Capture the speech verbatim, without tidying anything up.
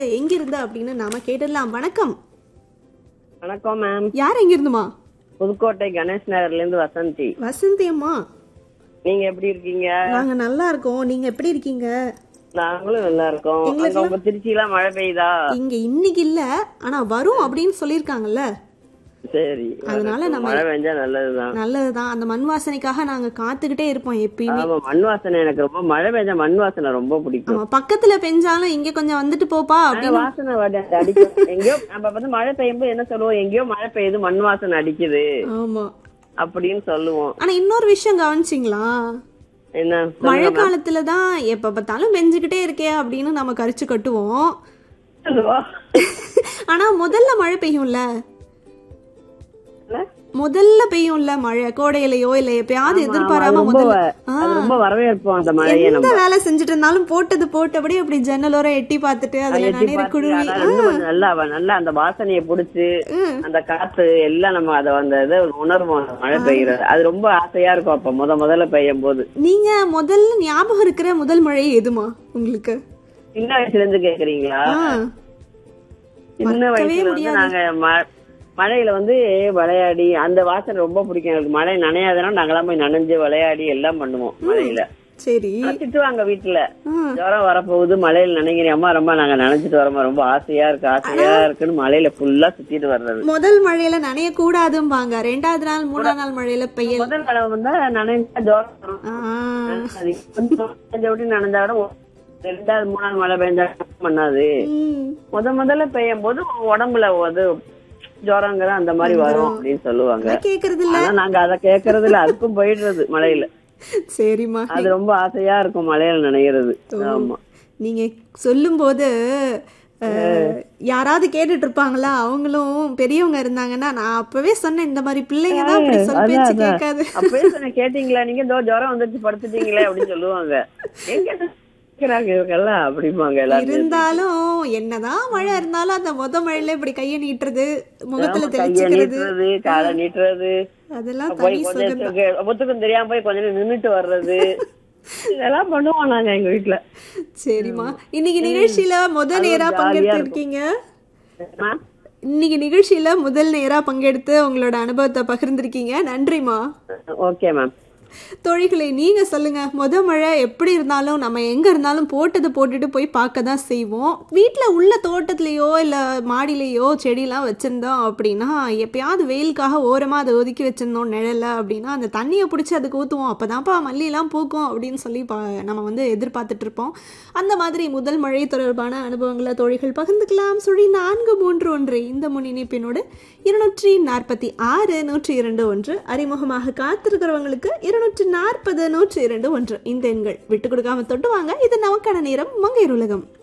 எங்க இருந்த அப்படின்னு நாம கேட்டுடலாம். வணக்கம். வணக்கம் மேம். யார் எங்க இருந்துமா? புதுக்கோட்டை கணேஷ் நகர்ல இருந்து வசந்தி. வசந்தி அம்மா, நீங்க எப்படி இருக்கீங்க? நாங்க நல்லா இருக்கோம். நீங்க எப்படி இருக்கீங்க? நாங்களும் நல்லா இருக்கோம். அங்க உங்க திருச்சியில மழை பெய்யுதா? இங்க இன்னைக்கு இல்ல, ஆனா வரும் அப்படின்னு சொல்லிருக்காங்கல்ல. சரி, அதனால நம்ம மழை பெஞ்சா நல்லதுதான். நல்லதுதான். அந்த மண் வாசனைக்காக நாங்க காத்துக்கிட்டே இருப்போம் எப்பயுமே. ஆமா, மண் வாசனை எனக்கு ரொம்ப, மழை பெஞ்சா மண் வாசனை ரொம்ப பிடிக்கும். ஆமா, பக்கத்துல பெஞ்சாலும் இங்க கொஞ்சம் வந்துட்டு போப்பா அப்படின்னு வாசனை அடிக்கும். எங்கேயோ நம்ம வந்து மழை பெய்யும் போது என்ன சொல்லுவோம், எங்கேயோ மழை பெய்யுது மண் வாசனை அடிக்குது ஆமா அப்படின்னு சொல்லுவோம். ஆனா இன்னொரு விஷயம் கவனிச்சிங்களா? என்ன? மழை காலத்துலதான் எப்ப பார்த்தாலும் பெஞ்சுக்கிட்டே இருக்கே அப்படின்னு நம்ம கரிச்சு கட்டுவோம். ஆனா முதல்ல மழை பெய்யும்ல, முதல்ல பெய்யும்ல மழை, கோடையிலயோ இல்ல எப்பயாவது எதிர்பாராம முதல்ல ரொம்ப வரவேற்போம் அந்த மழையை. எந்த வேலை செஞ்சுட்டு இருந்தாலும் போட்டது போட்டபடி அப்படி ஜன்னலோர எட்டி பார்த்துட்டு அதுல நனையிற குருவி நல்லா நல்லா அந்த வாசனையை புடிச்சு அந்த காத்து எல்லாம் நம்ம அதை அந்த இதை உணர்வோம். மழை பெய்யறது அது ரொம்ப ஆசையா இருக்கும். அப்ப முத முதல்ல பெய்யும் போது நீங்க முதல்ல ஞாபகம் இருக்கிற முதல் மழை எதுமா உங்களுக்கு? சின்ன வயசுல இருந்து கேக்குறீங்களா? சின்ன வயசுல இருந்து நாங்க மழையில வந்து விளையாடி அந்த வாசனை ரொம்ப பிடிக்கும் எனக்கு. மழை நனையாதனா நாங்கெல்லாம் போய் நனைஞ்சு விளையாடி எல்லாம் பண்ணுவோம் மழையில. சரி, திட்டுவாங்க வீட்டுல, ஜுரம் வரப்போகுது மழையில நினைக்கிறேன் ரொம்ப, நாங்க நினைச்சிட்டு வரோமா, ரொம்ப ஆசையா இருக்கு ஆசையா இருக்குன்னு மழையில ஃபுல்லா சுத்திட்டு வர்றது. முதல் மழையில நனைய கூடாதும்பாங்க, ரெண்டாவது நாள் மூணாவது நாள் மழையில பெய்ய. முதல் மழை வந்தா நனைஞ்சா ஜுரம் வரும், நனைஞ்சா விட ரெண்டாவது மூணாவது மழை பெஞ்சா பண்ணாது. முத முதல்ல பெய்யும் போது உடம்புல வந்து ஜோரங்கிற அந்த மாதிரி வரும் அப்படின்னு சொல்லுவாங்க. கேக்குறது இல்ல, நாங்க அத கேக்குறது இல்ல, அதுக்கும் போயிடுறது மழையில. சரிமா, அது ரொம்ப ஆசையா இருக்கும் மழையில நினைக்கிறது. ஆமா, நீங்க சொல்லும் போது யாராவது கேட்டுட்டு இருப்பாங்களா, அவங்களும் பெரியவங்க இருந்தாங்கன்னா நான் அப்பவே சொன்னேன் இந்த மாதிரி பிள்ளைங்க தான் அப்படி சொல் பேச்சு கேட்காது. அப்பவே சொன்ன கேட்டீங்களா நீங்க, இதோ ஜோரம் வந்துச்சு படுத்துட்டீங்களே அப்படின்னு சொல்லுவாங்க. இருந்தாலும் என்னதான் மழை இருந்தாலும் அந்த முத மழையில இப்படி கைய நீட்டுறது, முகத்துல தெளிச்சுக்கிறது, காலை நீட்டுறது, அதெல்லாம் ஒத்துக்கும் தெரியாம போய் கொஞ்ச நேரம் நின்னுட்டு வர்றது, இதெல்லாம் பண்ணுவோம் நாங்க எங்க வீட்டுல. சரிம்மா, இன்னைக்கு நிகழ்ச்சியில முதல் நேரா பங்கெடுத்து இருக்கீங்க. இன்னைக்கு நிகழ்ச்சியில முதல் நேரா பங்கெடுத்து உங்களோட அனுபவத்தை பகிர்ந்திருக்கீங்க. நன்றிமா. Okay ma'am. தோழிகளை நீங்க சொல்லுங்க, முத மழை எப்படி இருந்தாலும் நம்ம எங்க இருந்தாலும் போட்டது போட்டுட்டு போய் பார்க்க தான் செய்வோம். வீட்டுல உள்ள தோட்டத்திலயோ இல்ல மாடியிலயோ செடியெல்லாம் வச்சிருந்தோம் அப்படின்னா, எப்பயாவது வெயிலுக்காக ஓரமா அதை ஒதுக்கி வச்சிருந்தோம் நிழல்ல அப்படின்னா அந்த தண்ணியை பிடிச்சி அதுக்கு ஊத்துவோம், அப்பதான்ப்பா மல்லி எல்லாம் பூக்கும் அப்படின்னு சொல்லி நம்ம வந்து எதிர்பார்த்துட்டு இருப்போம். அந்த மாதிரி முதல் மழை தொடர்பான அனுபவங்களை தோழிகள் பகிர்ந்துக்கலாம். சுழி நான்கு மூன்று ஒன்று இந்த முன்னிணைப்பினோடு இருநூற்றி நாற்பத்தி ஆறு நூற்றி இரண்டு ஒன்று, அறிமுகமாக காத்திருக்கிறவங்களுக்கு இருநூற்றி நாற்பது நூற்றி இரண்டு ஒன்று இந்த எண்கள் விட்டு கொடுக்காம தொட்டு வாங்க. இது நமக்கான நேரம் மங்கையர் உலகம்.